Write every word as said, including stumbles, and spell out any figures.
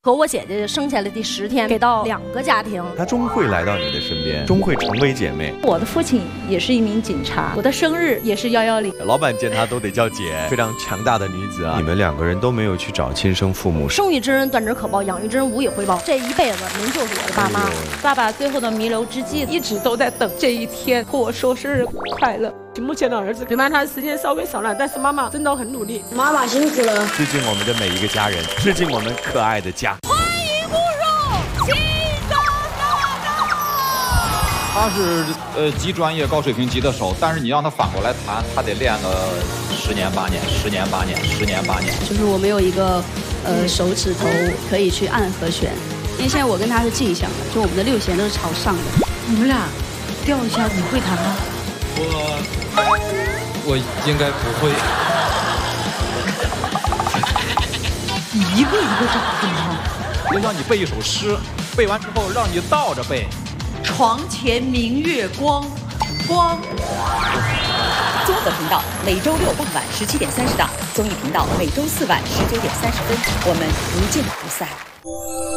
和我姐姐生下来第十天，给到两个家庭， 她终会来到你的身边，终会成为姐妹。 我的父亲也是一名警察，我的生日也是幺幺零。 老板见她都得叫姐，非常强大的女子啊！你们两个人都没有去找亲生父母， 生育之恩断之可报，养育之恩无以回报。这一辈子您就是我的爸妈。 爸爸最后的弥留之际，一直都在等这一天和我说生日快乐。 目前的儿子陪伴他的时间稍微少了，但是妈妈真的很努力， 妈妈辛苦了。 致敬我们的每一个家人，致敬我们可爱的家。 欢迎步入新中大道。 他是呃极专业高水平级的手，但是你让他反过来弹，他得练个十年八年，十年八年，十年八年。 就是我没有一个呃手指头可以去按和弦，因为现在我跟他是镜像的，就我们的六弦都是朝上的。 你们俩调一下，你会弹吗？ 我我应该不会。 你一个一个找对吗？ 就像你背一首诗，背完之后让你倒着背。 床前明月光，光。 综合频道每周六傍晚十七点三十档，综艺频道每周四晚十九点三十分，我们不见不散。